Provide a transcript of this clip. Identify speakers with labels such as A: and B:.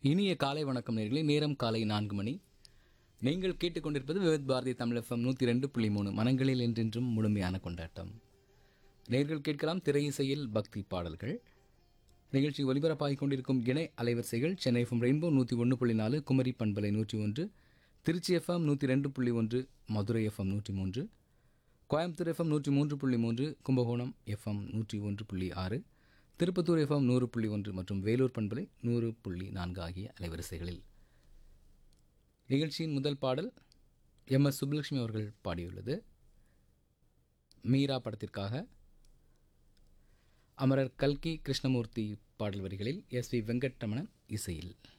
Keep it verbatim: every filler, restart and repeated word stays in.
A: இனிய காலை வணக்கம் நேயர்களே. நேரம் காலை நான்கு மணி. நீங்கள் கேட்டுக்கொண்டிருப்பது விவித் பாரதி தமிழ் எஃப்எம் நூற்றி ரெண்டு புள்ளி மூணு மனங்களில் என்றென்றும் முழுமையான கொண்டாட்டம். நேர்கள் கேட்கலாம் திரை இசையில் பக்தி பாடல்கள். நிகழ்ச்சி ஒலிபரப்பாகிக் கொண்டிருக்கும் இணை அலைவரிசைகள் சென்னை எஃப்எம் ரெயின்போ நூற்றி ஒன்று புள்ளி நாலு, குமரி பண்பலை நூற்றி ஒன்று, திருச்சி எஃப்எம் நூற்றி ரெண்டு புள்ளி ஒன்று, மதுரை எஃப்எம் நூற்றி மூன்று, கோயம்புத்தூர் எஃப்எம் நூற்றி மூன்று புள்ளி மூன்று, கும்பகோணம் எஃப்எம் நூற்றி ஒன்று புள்ளி ஆறு, திருப்பத்தூர் எஃப்எம் நூறு புள்ளி ஒன்று மற்றும் வேலூர் பண்பலை நூறு புள்ளி நான்கு ஆகிய அலைவரிசைகளில். நிகழ்ச்சியின் முதல் பாடல் எம் எஸ் சுப்புலட்சுமி அவர்கள் பாடியுள்ளது. மீரா படத்திற்காக அமரர் கல்கி கிருஷ்ணமூர்த்தி பாடல் வரிகளில் எஸ் வி வெங்கட்ரமணன் இசையில்.